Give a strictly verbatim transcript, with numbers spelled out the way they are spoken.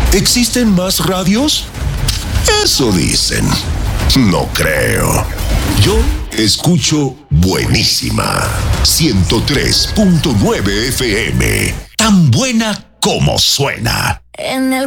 ¿Existen más radios? Eso dicen. No creo. Yo escucho Buenísima. ciento tres punto nueve F M. Tan buena como suena. En el